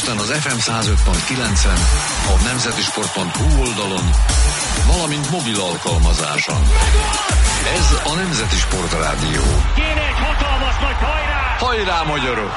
héten az FM 105.9-en, a nemzetisport.hu oldalon, valamint mobil alkalmazáson. Ez a Nemzeti Sport Rádió. Kéne egy hatalmas nagy hajrá! Hajrá, magyarok!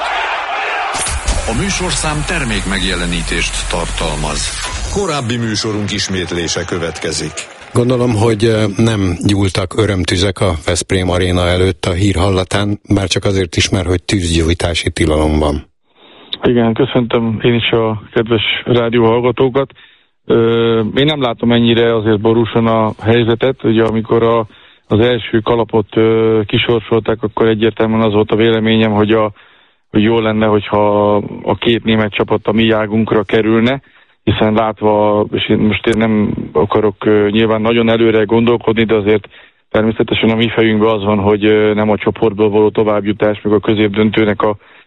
A műsorszám termék megjelenítést tartalmaz. Korábbi műsorunk ismétlése következik. Gondolom, hogy nem gyúltak örömtüzek a Veszprém aréna előtt a hír hallatán, bár csak azért is, mert hogy tűzgyújtási tilalom van. Igen, köszöntöm én is a kedves rádióhallgatókat. Én nem látom ennyire azért borúsan a helyzetet. Ugye amikor az első kalapot kisorsolták, akkor egyértelműen az volt a véleményem, hogy jó lenne, hogyha a két német csapat a mi águnkra kerülne, hiszen látva, és most én nem akarok nyilván nagyon előre gondolkodni, de azért természetesen a mi fejünkben az van, hogy nem a csoportból való továbbjutás, meg a középdöntőnek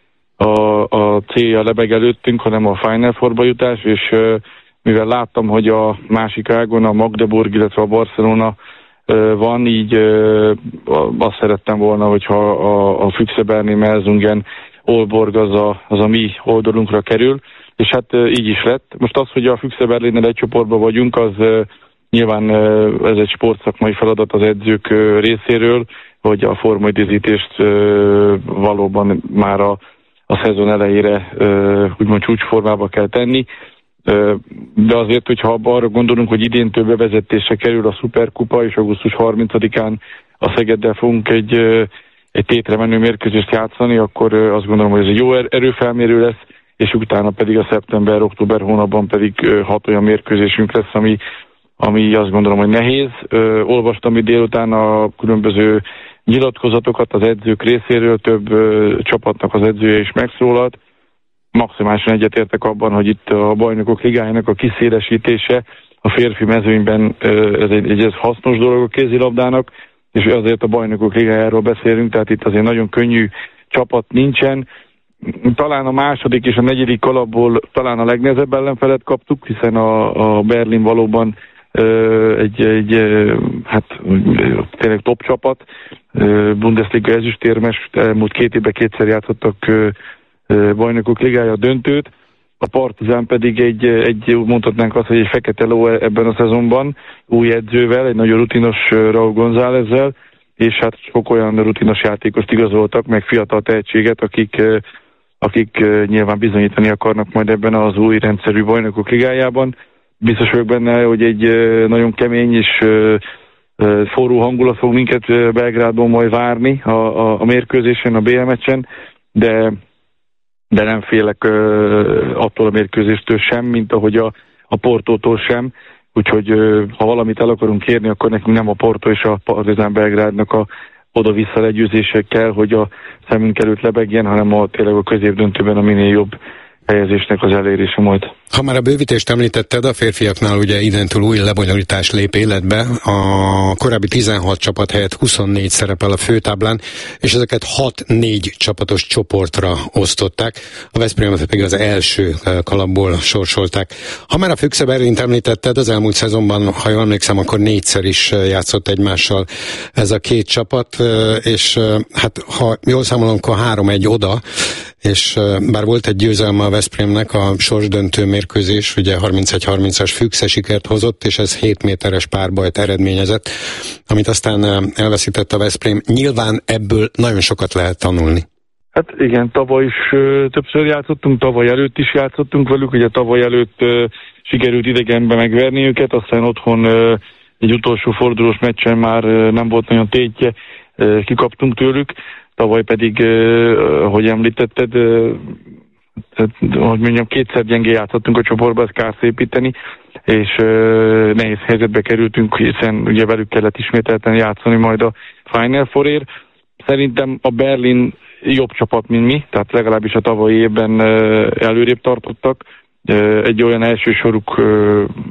a célja lebeg előttünk, hanem a Final Fourba jutás, és mivel láttam, hogy a másik ágon a Magdeburg, illetve a Barcelona van, így azt szerettem volna, hogyha a Füchse Berlin Melsungen Aalborg az a mi oldalunkra kerül, és hát így is lett. Most az, hogy a Füchse Berlinnel egy csoportban vagyunk, az nyilván ez egy sportszakmai feladat az edzők részéről, hogy a formaidőzítést valóban már a szezon elejére úgymond csúcsformába kell tenni. De azért, hogyha arra gondolunk, hogy idéntől bevezetésre kerül a Szuperkupa, és augusztus 30-án a Szegeddel fogunk egy tétre menő mérkőzést játszani, akkor azt gondolom, hogy ez egy jó erőfelmérő lesz, és utána pedig a szeptember-október hónapban pedig 6 olyan mérkőzésünk lesz, ami azt gondolom, hogy nehéz. Olvastam itt délután a különböző nyilatkozatokat az edzők részéről, több csapatnak az edzője is megszólalt. Maximálisan egyetértek abban, hogy itt a Bajnokok Ligájának a kiszélesítése a férfi mezőnyben ez egy hasznos dolog a kézilabdának, és azért a Bajnokok Ligájáról beszélünk, tehát itt azért nagyon könnyű csapat nincsen. Talán a második és a negyedik kalapból talán a legnehezebb ellenfelet kaptuk, hiszen a Berlin valóban hát tényleg top csapat, Bundesliga ezüstérmes, elmúlt 2 évben 2-szer játszottak Bajnokok Ligája döntőt, a Partizán pedig egy mondhatnánk azt, hogy egy fekete ló ebben a szezonban, új edzővel, egy nagyon rutinos Raúl Gonzálezzel, és hát sok olyan rutinos játékost igazoltak, meg fiatal tehetséget, akik nyilván bizonyítani akarnak majd ebben az új rendszerű Bajnokok Ligájában. Biztos vagyok benne, hogy egy nagyon kemény és forró hangulat fog minket Belgrádban majd várni a mérkőzésen, a BL meccsen, de nem félek attól a mérkőzéstől sem, mint ahogy a Portótól sem. Úgyhogy ha valamit el akarunk kérni, akkor nekünk nem a Porto és a Partizán Belgrádnak a oda-vissza legyőzése kell, hogy a szemünk előtt lebegjen, hanem tényleg a középdöntőben a minél jobb helyezésnek az elérése majd. Ha már a bővítést említetted, a férfiaknál ugye identől új lebonyolítás lép életbe. A korábbi 16 csapat helyett 24 szerepel a főtáblán, és ezeket 6-4 csapatos csoportra osztották. A Veszprémet pedig az első kalapból sorsolták. Ha már a Füchse Berlint említetted, az elmúlt szezonban, ha jól emlékszem, akkor 4-szer is játszott egymással ez a két csapat, és hát ha jól számolom, akkor 3-1 oda, és bár volt egy győzelme a Veszprémnek, a sorsdöntő mérkőzés, ugye 31-30-as Füchse sikert hozott, és ez 7 méteres párbajt eredményezett, amit aztán elveszített a Veszprém. Nyilván ebből nagyon sokat lehet tanulni. Hát igen, tavaly is többször játszottunk, tavaly előtt is játszottunk velük, ugye tavaly előtt sikerült idegenbe megverni őket, aztán otthon egy utolsó fordulós meccsen már nem volt nagyon tétje, kikaptunk tőlük. Tavaly pedig, ahogy említetted, hogy mondjam, 2-szer gyengé játszottunk a csoportba, ezt kár szépíteni, és nehéz helyzetbe kerültünk, hiszen ugye velük kellett ismételten játszani majd a Final Fourért. Szerintem a Berlin jobb csapat, mint mi, tehát legalábbis a tavalyi évben előrébb tartottak. Egy olyan első soruk